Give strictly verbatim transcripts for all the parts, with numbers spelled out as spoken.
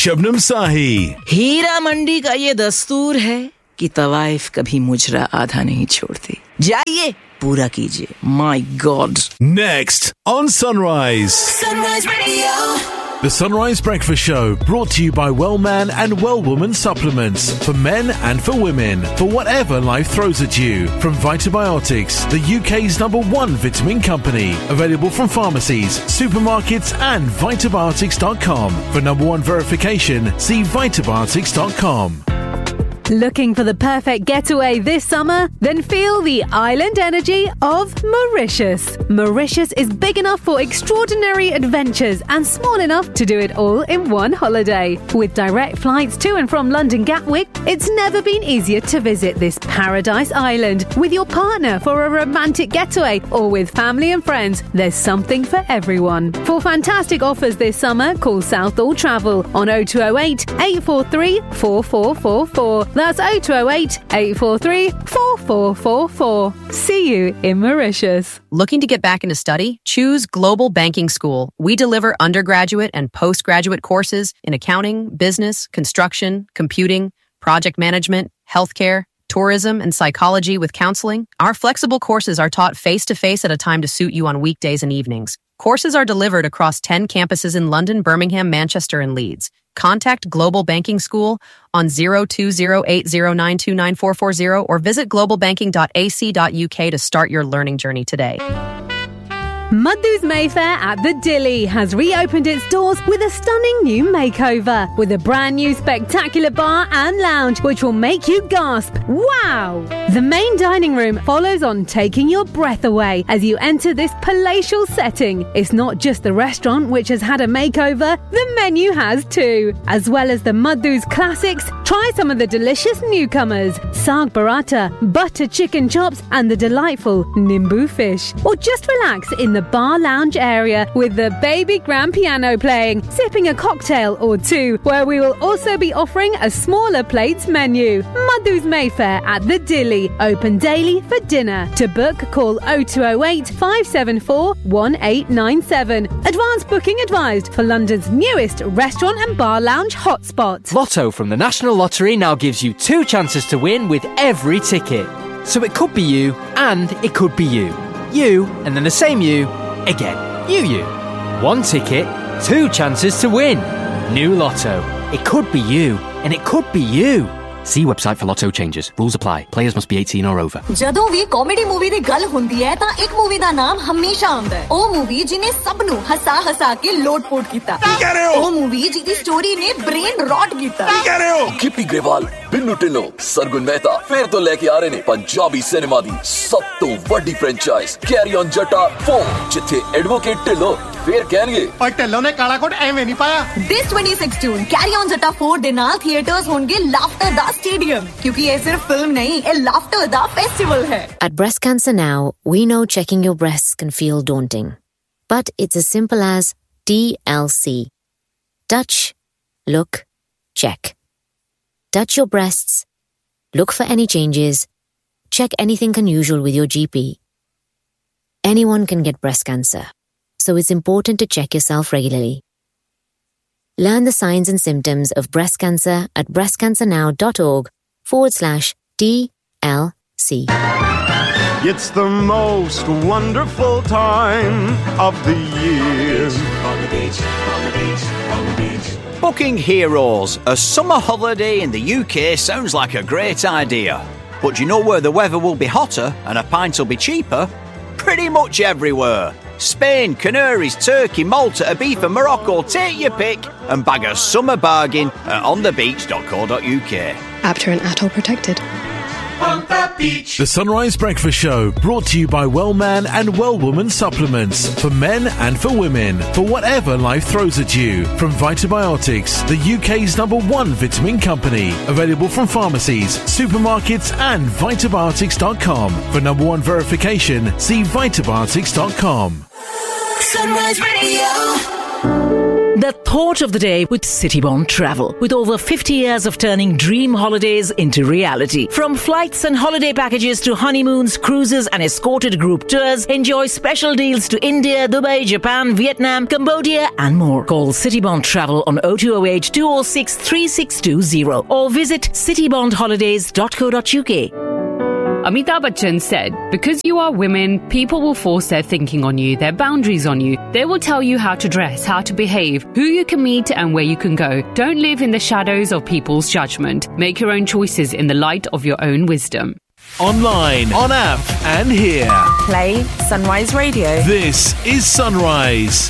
शबनम साही। हीरा मंडी का ये दस्तूर है कि तवाइफ कभी मुजरा आधा नहीं छोड़ती। जाइए पूरा कीजिए। My God. Next on Sunrise. Sunrise Radio. The Sunrise Breakfast Show, brought to you by Wellman and Wellwoman supplements for men and for women, for whatever life throws at you. From Vitabiotics, the U K's number one vitamin company, available from pharmacies, supermarkets and vitabiotics dot com. For number one verification, see vitabiotics dot com. Looking for the perfect getaway this summer? Then feel the island energy of Mauritius. Mauritius is big enough for extraordinary adventures and small enough to do it all in one holiday. With direct flights to and from London Gatwick, it's never been easier to visit this paradise island with your partner for a romantic getaway or with family and friends. There's something for everyone. For fantastic offers this summer, call Southall Travel on oh two oh eight, eight four three, four four four four. That's oh two oh eight, eight four three, four four four four. See you in Mauritius. Looking to get back into study? Choose Global Banking School. We deliver undergraduate and postgraduate courses in accounting, business, construction, computing, project management, healthcare, tourism, and psychology with counseling. Our flexible courses are taught face-to-face at a time to suit you on weekdays and evenings. Courses are delivered across ten campuses in London, Birmingham, Manchester, and Leeds. Contact Global Banking School on zero two zero eight zero nine two nine four four zero or visit global banking dot a c dot u k to start your learning journey today. Madhu's Mayfair at the Dilly has reopened its doors with a stunning new makeover, with a brand new spectacular bar and lounge which will make you gasp, wow! The main dining room follows on, taking your breath away as you enter this palatial setting. It's not just the restaurant which has had a makeover, the menu has too. As well as the Madhu's classics, try some of the delicious newcomers, Saag Paratha, butter chicken chops and the delightful Nimbu fish. Or just relax in the bar lounge area with the baby grand piano playing, sipping a cocktail or two, where we will also be offering a smaller plates menu. Madhu's Mayfair at the Dilly, open daily for dinner. To book, call oh two oh eight, five seven four, one eight nine seven. Advance booking advised for London's newest restaurant and bar lounge hotspot. Lotto from the National Lottery now gives you two chances to win with every ticket. So it could be you and it could be you. You, and then the same you, again. You, you. One ticket, two chances to win. New Lotto. It could be you, and it could be you. See website for Lotto changes. Rules apply. Players must be eighteen or over. ਜਦੋਂ ਵੀ comedy movie ਦੀ ਗੱਲ ਹੁੰਦੀ ਹੈ ਤਾਂ ਇੱਕ movie ਦਾ ਨਾਮ ਹਮੇਸ਼ਾ ਆਉਂਦਾ ਹੈ। ਉਹ ਮੂਵੀ ਜਿਹਨੇ ਸਭ ਨੂੰ ਹਸਾ ਹਸਾ ਕੇ ਲੋਟ-ਪੋਟ ਕੀਤਾ। ਕੀ ਕਹਿ ਰਹੇ ਹੋ? ਉਹ ਮੂਵੀ ਜਿਹਦੀ ਸਟੋਰੀ ਨੇ ਬ੍ਰੇਨ ਰੌਟ ਕੀਤਾ। ਕੀ ਕਹਿ ਰਹੇ ਹੋ? ਗਿੱਪੀ ਗਰੇਵਾਲ, ਬਿੰਨੂ ਢਿੱਲੋਂ, ਸਰਗੁਣ ਮਹਿਤਾ ਫੇਰ ਤੋਂ ਲੈ ਕੇ ਆ ਰਹੇ ਨੇ ਪੰਜਾਬੀ ਸਿਨੇਮਾ ਦੀ ਸਭ ਤੋਂ ਵੱਡੀ franchise carry on Jatta four, ਜਿੱਥੇ ਐਡਵੋਕੇਟ ਢਿੱਲੋਂ ਫੇਰ ਕਹਿਣਗੇ ਓਏ ਢਿੱਲੋਂ ਨੇ ਕਾਲਾ ਕੋਟ ਐਵੇਂ ਨਹੀਂ ਪਾਇਆ। This twenty-six June carry on Jatta four ਦੇ ਨਾਲ ਥੀਏਟਰਸ ਹੋਣਗੇ ਲਾਫਟਰ ਦਾ स्टेडियम, क्योंकि ये सिर्फ फिल्म नहीं, ये लाफ्टर दा फेस्टिवल है। At Breast Cancer Now, we know checking your breasts can feel daunting, but it's as simple as D L C. Touch, look, check. Touch your breasts, look for any changes, check anything unusual with your G P. Anyone can get breast cancer, so it's important to check yourself regularly. Learn the signs and symptoms of breast cancer at breastcancernow.org forward slash DLC. It's the most wonderful time of the year. On the beach, on the beach, on the beach. Booking Heroes. A summer holiday in the U K sounds like a great idea. But do you know where the weather will be hotter and a pint will be cheaper? Pretty much everywhere. Spain, Canaries, Turkey, Malta, Ibiza, Morocco, take your pick and bag a summer bargain at on the beach dot co dot u k. Apter and Atoll protected. On the beach. The Sunrise Breakfast Show, brought to you by Wellman and Wellwoman supplements for men and for women, for whatever life throws at you. From Vitabiotics, the U K's number one vitamin company, available from pharmacies, supermarkets and vitabiotics dot com. For number one verification, see vitabiotics dot com. Sunrise Radio. The thought of the day with Citybond Travel. With over fifty years of turning dream holidays into reality. From flights and holiday packages to honeymoons, cruises and escorted group tours, enjoy special deals to India, Dubai, Japan, Vietnam, Cambodia and more. Call Citybond Travel on oh two oh eight, two oh six, three six two oh or visit citybond holidays dot co dot uk. Amitabh Bachchan said, because you are women, people will force their thinking on you, their boundaries on you. They will tell you how to dress, how to behave, who you can meet and where you can go. Don't live in the shadows of people's judgment. Make your own choices in the light of your own wisdom. Online, on app and here. Play Sunrise Radio. This is Sunrise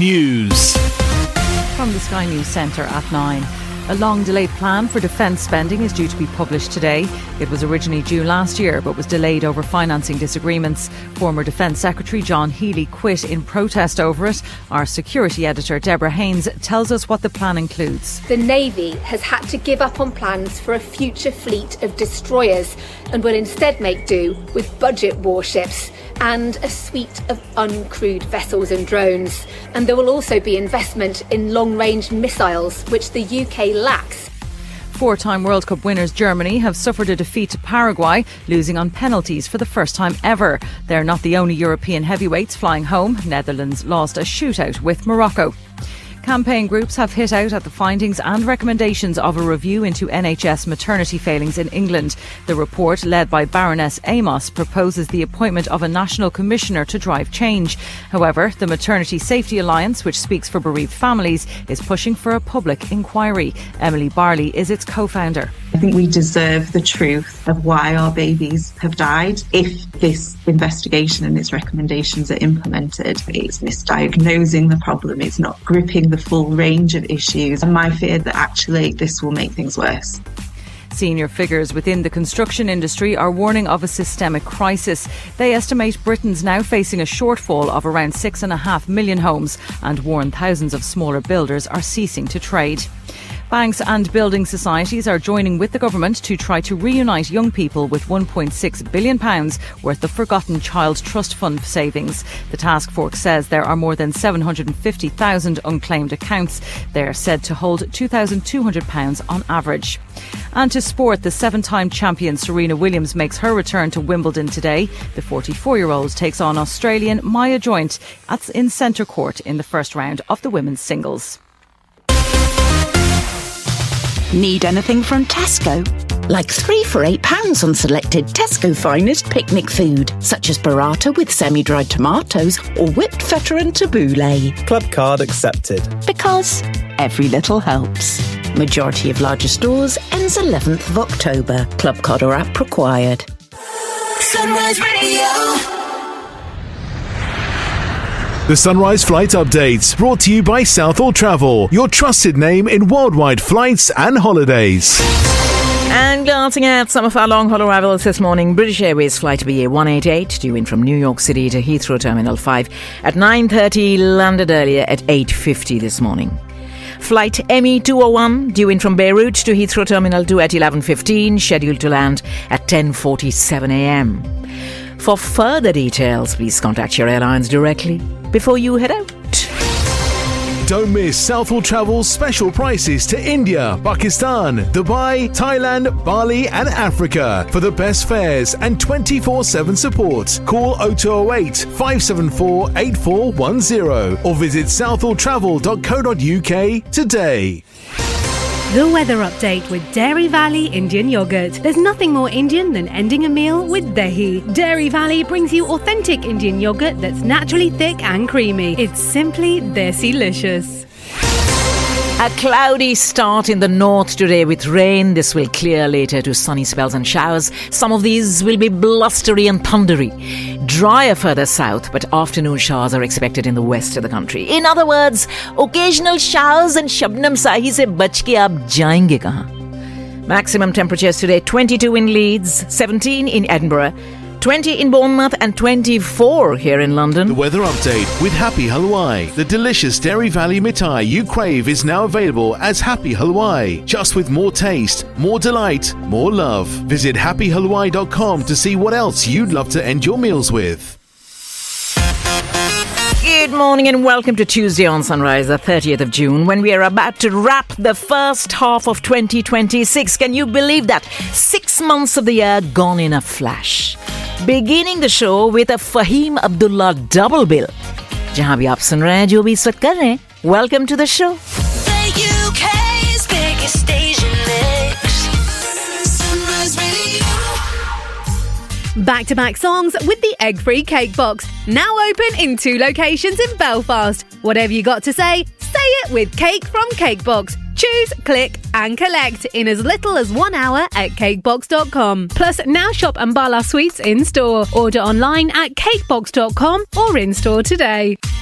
News. From the Sky News Centre at nine. A long-delayed plan for defence spending is due to be published today. It was originally due last year, but was delayed over financing disagreements. Former Defence Secretary John Healey quit in protest over it. Our security editor, Deborah Haynes, tells us what the plan includes. The Navy has had to give up on plans for a future fleet of destroyers and will instead make do with budget warships and a suite of uncrewed vessels and drones. And there will also be investment in long-range missiles, which the U K lacks. Four-time World Cup winners Germany have suffered a defeat to Paraguay, losing on penalties for the first time ever. They're not the only European heavyweights flying home. Netherlands lost a shootout with Morocco. Campaign groups have hit out at the findings and recommendations of a review into N H S maternity failings in England. The report, led by Baroness Amos, proposes the appointment of a national commissioner to drive change. However, the Maternity Safety Alliance, which speaks for bereaved families, is pushing for a public inquiry. Emily Barley is its co-founder. I think we deserve the truth of why our babies have died. If this investigation and its recommendations are implemented, it's misdiagnosing the problem, it's not gripping the full range of issues, and my fear that actually this will make things worse. Senior figures within the construction industry are warning of a systemic crisis. They estimate Britain's now facing a shortfall of around six and a half million homes and warn thousands of smaller builders are ceasing to trade. Banks and building societies are joining with the government to try to reunite young people with one point six billion pounds worth of forgotten child trust fund savings. The task force says there are more than seven hundred fifty thousand unclaimed accounts. They are said to hold two thousand two hundred pounds on average. And to sport, the seven-time champion Serena Williams makes her return to Wimbledon today. The forty-four-year-old takes on Australian Maya Joint at in centre court in the first round of the women's singles. Need anything from Tesco? Like three for eight pounds on selected Tesco finest picnic food, such as burrata with semi-dried tomatoes or whipped feta and tabbouleh. Club card accepted. Because every little helps. Majority of larger stores ends eleventh of October. Club card or app required. Sunrise Radio. The Sunrise Flight Updates, brought to you by Southall Travel, your trusted name in worldwide flights and holidays. And glancing at some of our long-haul arrivals this morning, British Airways flight B A one eighty-eight due in from New York City to Heathrow Terminal five at nine thirty, landed earlier at eight fifty this morning. Flight M E two oh one due in from Beirut to Heathrow Terminal two at eleven fifteen, scheduled to land at ten forty-seven a.m. For further details, please contact your airlines directly before you head out. Don't miss Southall Travel's special prices to India, Pakistan, Dubai, Thailand, Bali and Africa. For the best fares and twenty-four seven support, call oh two oh eight, five seven four, eight four one oh or visit southall travel dot co dot uk today. The weather update with Dairy Valley Indian Yogurt. There's nothing more Indian than ending a meal with dahi. Dairy Valley brings you authentic Indian yogurt that's naturally thick and creamy. It's simply desi-licious. A cloudy start in the north today with rain. This will clear later to sunny spells and showers. Some of these will be blustery and thundery. Drier further south, but afternoon showers are expected in the west of the country. In other words, occasional showers and Shabnam Sahi se bach ke aap jayenge kahan. Maximum temperatures today, twenty-two in Leeds, seventeen in Edinburgh, twenty in Bournemouth and twenty-four here in London. The weather update with Happy Halwai. The delicious Dairy Valley mithai you crave is now available as Happy Halwai. Just with more taste, more delight, more love. Visit happy halwai dot com to see what else you'd love to end your meals with. Good morning and welcome to Tuesday on Sunrise, the thirtieth of June, when we are about to wrap the first half of twenty twenty-six. Can you believe that? Six months of the year gone in a flash. Beginning the show with a Fahim Abdullah double bill. जहां भी आप सुन रहे हैं, जो भी इस वक्त कर रहे हैं, welcome to the show. The U K's biggest station mix. Sunrise Radio. Back-to-back songs with the egg-free cake box. Now open in two locations in Belfast. Whatever you got to say, say it with Cake from Cakebox. Choose, click and collect in as little as one hour at cakebox dot com. Plus, now shop Ambala Sweets in-store. Order online at cakebox dot com or in-store today.